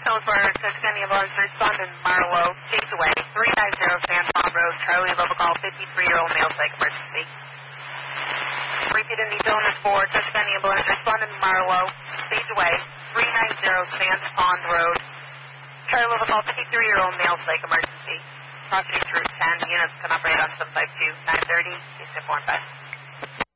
for Tuscany Ambulance, responding Marlowe, Chase away, 390 San Juan Road, Charlie, level call, 53-year-old male psych emergency. Repeat in detail is for Tuscany Ambulance, responding Marlowe, Chase away, 390 San Juan Road, Charlie, level call, 53-year-old male psych emergency. Property through 10 units can operate on 752-930, 645.